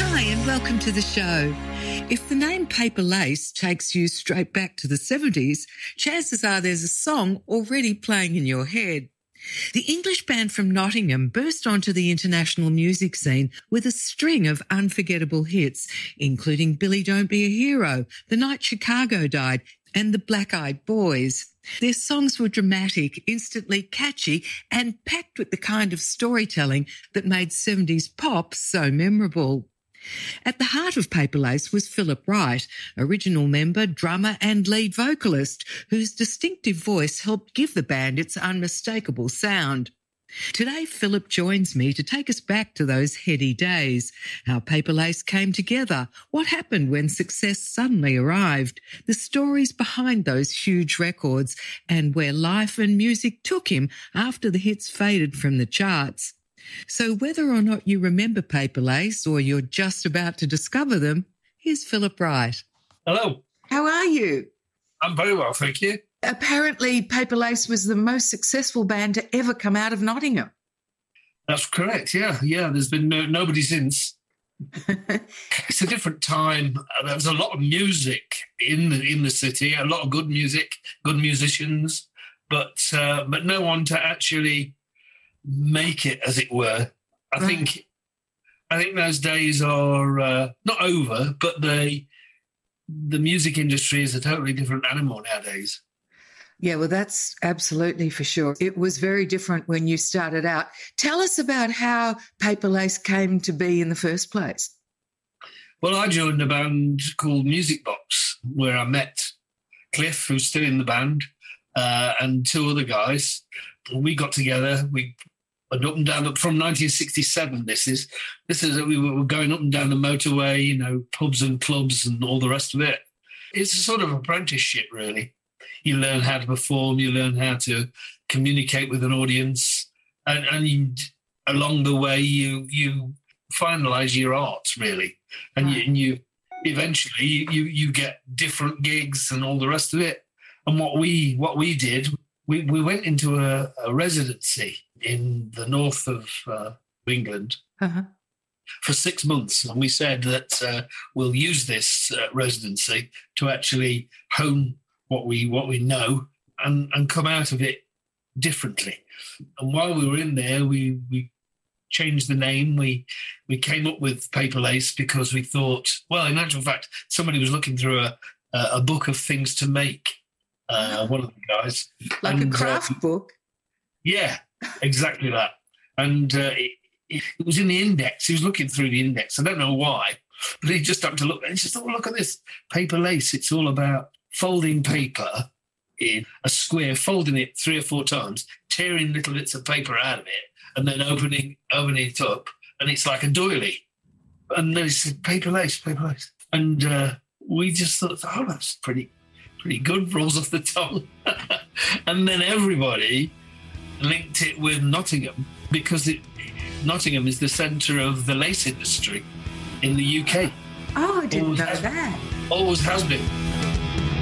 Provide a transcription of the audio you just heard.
Hi and welcome to the show. If the name Paper Lace takes you straight back to the 70s, chances are there's a song already playing in your head. The English band from Nottingham burst onto the international music scene with a string of unforgettable hits, including Billy Don't Be a Hero, The Night Chicago Died, and The Black Eyed Boys. Their songs were dramatic, instantly catchy, and packed with the kind of storytelling that made 70s pop so memorable. At the heart of Paper Lace was Philip Wright, original member, drummer and lead vocalist, whose distinctive voice helped give the band its unmistakable sound. Today, Philip joins me to take us back to those heady days, how Paper Lace came together, what happened when success suddenly arrived, the stories behind those huge records, and where life and music took him after the hits faded from the charts. So whether or not you remember Paper Lace or you're just about to discover them, here's Philip Wright. Hello. How are you? I'm very well, thank you. Apparently, Paper Lace was the most successful band to ever come out of Nottingham. That's correct, yeah. There's been nobody since. It's a different time. There was a lot of music in the city, a lot of good music, good musicians, but no one to actually make it, as it were. I think those days are not over, but the music industry is a totally different animal nowadays. Yeah, well, that's absolutely for sure. It was very different when you started out. Tell us about how Paper Lace came to be in the first place. Well, I joined a band called Music Box, where I met Cliff, who's still in the band, and two other guys. We got together. We went up and down from 1967. This is we were going up and down the motorway, pubs and clubs and all the rest of it. It's a sort of apprenticeship, really. You learn how to perform, you learn how to communicate with an audience, and along the way you finalise your art, really, and you eventually you get different gigs and all the rest of it. And what we did, we went into a residency in the north of England for 6 months, and we said that we'll use this residency to actually hone what we know and come out of it differently. And while we were in there, we changed the name. We came up with Paper Lace because we thought, well, in actual fact, somebody was looking through a book of things to make, one of the guys. Like a craft book? Yeah, exactly that. And it was in the index. He was looking through the index. I don't know why, but he just happened to look, and he just thought, look at this, Paper Lace. It's all about folding paper in a square, folding it 3 or 4 times, tearing little bits of paper out of it, and then opening it up, and it's like a doily. And then he said, Paper Lace. And we just thought, oh, that's pretty good, rolls off the tongue. And then everybody linked it with Nottingham, because Nottingham is the centre of the lace industry in the UK. Oh, I didn't know that. Always has been.